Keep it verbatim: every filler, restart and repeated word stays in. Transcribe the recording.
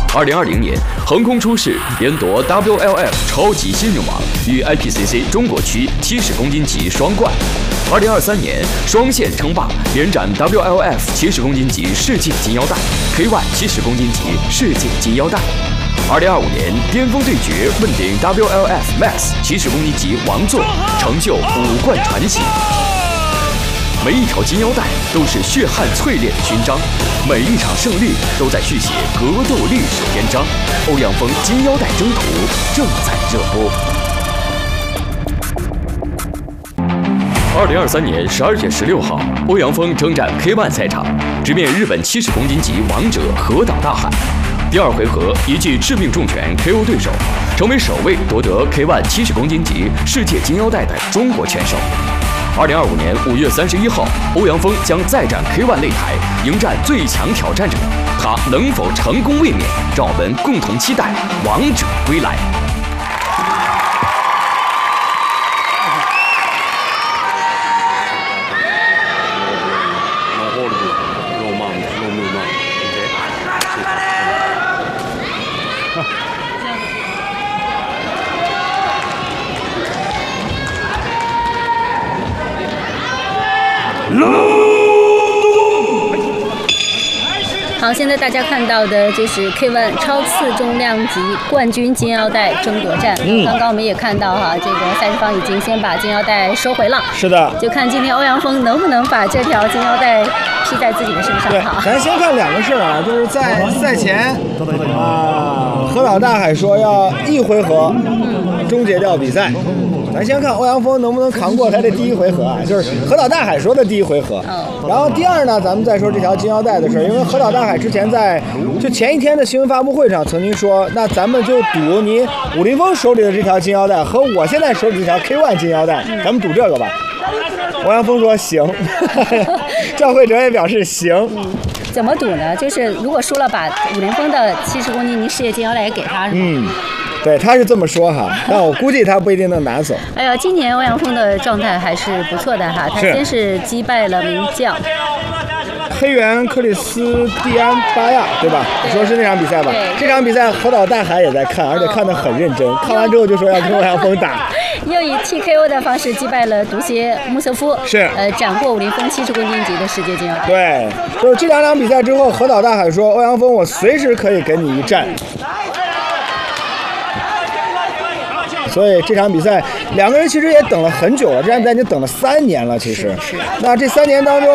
二零二零年，横空出世，连夺 W L F 超级新人王与 I P C C 中国区七十公斤级双冠。二零二三年，双线称霸，连斩 W L F 七十公斤级世界金腰带、K 一 七十公斤级世界金腰带。二零二五年，巅峰对决，问鼎 W L F Max 七十公斤级王座，成就五冠传奇。每一条金腰带都是血汗淬炼的勋章，每一场胜利都在续写格斗历史篇章。欧阳锋金腰带征途正在热播。二零二三年十二月十六号，欧阳锋征战 K 一 赛场，直面日本七十公斤级王者河岛大海。第二回合一记致命重拳 K O 对手，成为首位夺得 K 一 七十公斤级世界金腰带的中国拳手。二零二五年五月三十一号，欧阳锋将再战 K 一 擂台，迎战最强挑战者，他能否成功卫冕？让我们共同期待王者归来。 好，现在大家看到的就是 K 一 超次重量级冠军金腰带争夺战。嗯，刚刚我们也看到哈，这个赛事方已经先把金腰带收回了。 是的， 就看今天欧阳锋能不能把这条金腰带披在自己的身上。 对， 哈， 咱先看两个事儿啊，就是在赛前啊，河岛大海说要一回合终结掉比赛。咱先看欧阳锋能不能扛过他这第一回合啊，就是河岛大海说的第一回合。然后第二呢，咱们再说这条金腰带的事儿，因为河岛大海之前在就前一天的新闻发布会上曾经说，那咱们就赌你武林锋手里的这条金腰带和我现在手里这条 K 一 金腰带，咱们赌这个吧。欧阳锋说行，赵慧哲也表示行。 嗯，怎么赌呢？就是如果输了，把武林锋的七十公斤级世界金腰带也给他，是吗？ 嗯。对，他是这么说哈，但我估计他不一定能拿走。 哎呀，今年欧阳锋的状态还是不错的哈，他先是击败了名将黑猿克里斯蒂安巴亚，对吧？你说是那场比赛吧？这场比赛河岛大海也在看，而且看得很认真。看完之后就说要跟欧阳锋打。 又以 T K O 的方式击败了毒蝎穆瑟夫， 是呃斩获武林锋七十公斤级的世界金腰带。 对，就是这两场比赛之后，河岛大海说欧阳锋我随时可以跟你一战。所以这场比赛两个人其实也等了很久了，这场比赛已经等了三年了。其实，那这三年当中。